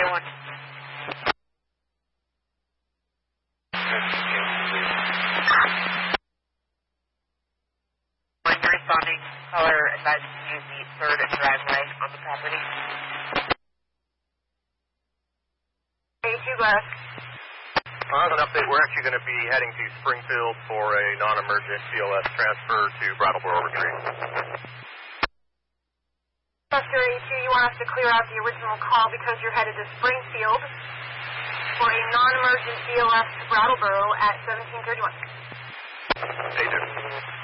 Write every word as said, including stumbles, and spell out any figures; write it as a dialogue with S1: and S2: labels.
S1: one. When you're responding, caller advised to use the third driveway on the property. eighty-two Glass.
S2: On an update, we're actually going to be heading to Springfield for a non-emergent C L S transfer to Brattleboro Retreat.
S3: Buster eighty-two, you want us to clear out the original call because you're headed to Springfield for a non-emergent C L S to Brattleboro at seventeen thirty-one.
S2: They do.